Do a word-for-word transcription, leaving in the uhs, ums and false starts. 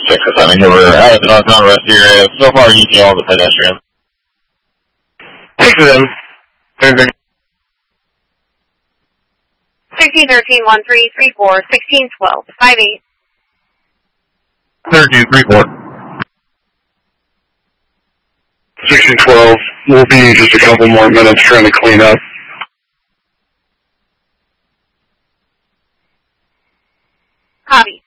six ascending over out of the northbound rest area. So far, E T L on the pedestrian. six of them. sixteen thirteen one three three four, sixteen twelve five eight. thirteen three four. sixteen twelve. We'll be just a couple more minutes trying to clean up. Copy.